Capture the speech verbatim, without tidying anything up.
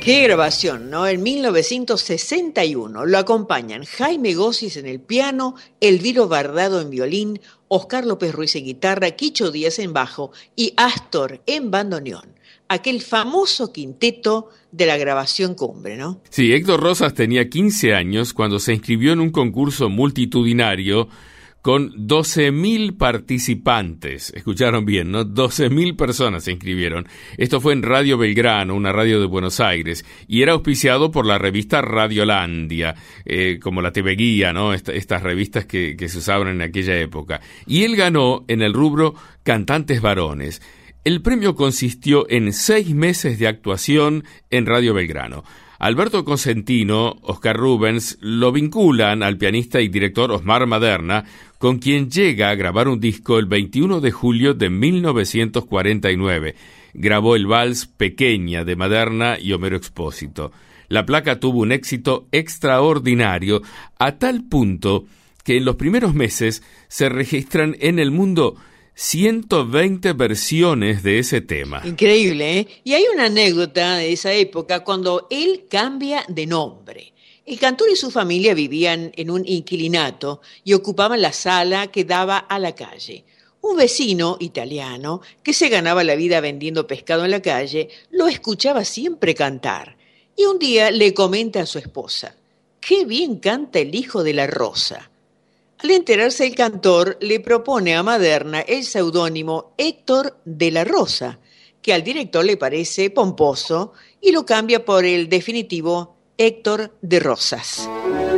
Qué grabación, ¿no? En mil novecientos sesenta y uno lo acompañan Jaime Gossis en el piano, Elviro Bardado en violín, Oscar López Ruiz en guitarra, Quicho Díaz en bajo y Astor en bandoneón. Aquel famoso quinteto de la grabación Cumbre, ¿no? Sí, Héctor Rosas tenía quince años cuando se inscribió en un concurso multitudinario con doce mil participantes. Escucharon bien, ¿no? doce mil personas se inscribieron. Esto fue en Radio Belgrano, una radio de Buenos Aires, y era auspiciado por la revista Radiolandia, eh, como la T V Guía, ¿no? Esta, estas revistas que, que se usaban en aquella época. Y él ganó en el rubro Cantantes Varones. El premio consistió en seis meses de actuación en Radio Belgrano. Alberto Cosentino, Oscar Rubens, lo vinculan al pianista y director Osmar Maderna, con quien llega a grabar un disco el veintiuno de julio de mil novecientos cuarenta y nueve. Grabó el vals Pequeña de Maderna y Homero Expósito. La placa tuvo un éxito extraordinario, a tal punto que en los primeros meses se registran en el mundo ciento veinte versiones de ese tema. Increíble, ¿eh? Y hay una anécdota de esa época cuando él cambia de nombre. El cantor y su familia vivían en un inquilinato y ocupaban la sala que daba a la calle. Un vecino italiano que se ganaba la vida vendiendo pescado en la calle lo escuchaba siempre cantar. Y un día le comenta a su esposa: «¡Qué bien canta el hijo de la Rosa!». Al enterarse el cantor, le propone a Maderna el seudónimo Héctor de la Rosa, que al director le parece pomposo y lo cambia por el definitivo Héctor de Rosas.